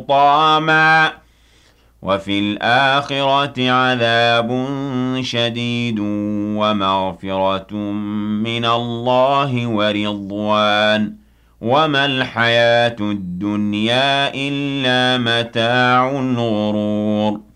حُطَامًا وَفِي الْآخِرَةِ عَذَابٌ شَدِيدٌ وَمَغْفِرَةٌ مِّنَ اللَّهِ وَرِضْوَانٌ ۚ وَمَا الْحَيَاةُ الدُّنْيَا إِلَّا مَتَاعُ الْغُرُورِ